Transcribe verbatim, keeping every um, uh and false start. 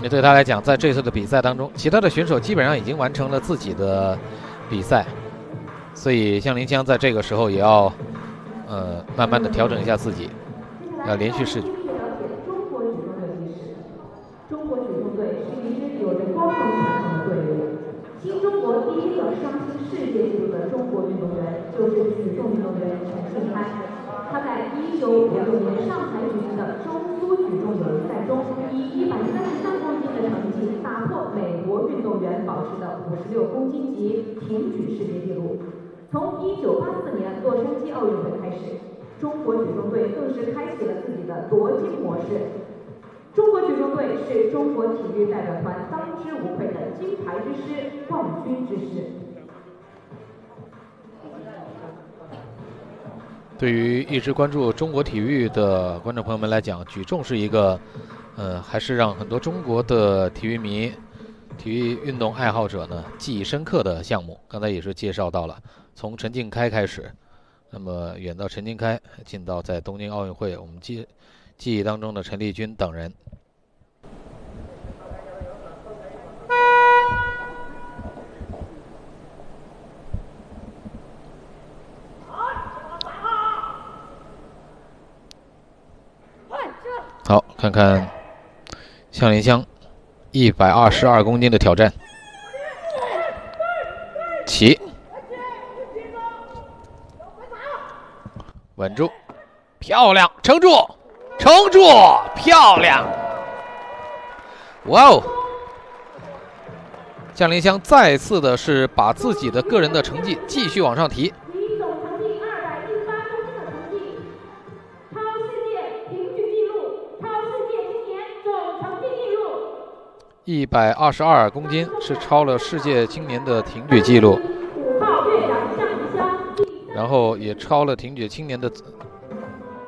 为对他来讲，在这次的比赛当中，其他的选手基本上已经完成了自己的比赛，所以向林湘在这个时候也要呃慢慢的调整一下自己，要连续试举。 中国举重队是一支有着高传统的队伍。新中国第一个刷新世界纪录的中国运动员就是举重运动员陈庆开。他在一九五六年上海举行的中苏举重友谊赛中，以一百三十三公斤的成绩打破美国运动员保持的五十六公斤级挺举世界纪录。从一九八四年洛杉矶奥运会开始，中国举重队更是开启了自己的夺金模式。中国举重队是中国体育代表团当之无愧的金牌之师、冠军之师。 对于一直关注中国体育的观众朋友们来讲，举重是一个，呃，还是让很多中国的体育迷、体育运动爱好者呢记忆深刻的项目。刚才也是介绍到了，从陈静开开始，那么远到陈静开，近到在东京奥运会我们记记忆当中的陈丽君等人。好，看看向林湘一百二十二公斤的挑战，起，稳住，漂亮，撑住，撑住，漂亮！哇哦！向林湘再次的是把自己的个人的成绩继续往上提。一百二十二公斤是超了世界青年的挺举纪录，然后也超了挺举青年的